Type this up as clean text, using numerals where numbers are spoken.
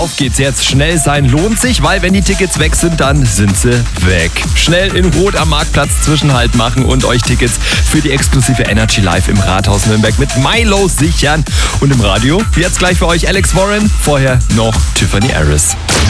auf geht's jetzt. Schnell sein lohnt sich, weil wenn die Tickets weg sind, dann sind sie weg. Schnell in Rot am Marktplatz Zwischenhalt machen und euch Tickets für die exklusive Energy Live im Rathaus Nürnberg mit Milo sichern. Und im Radio jetzt gleich für euch Alex Warren, vorher noch Tiffany Harris.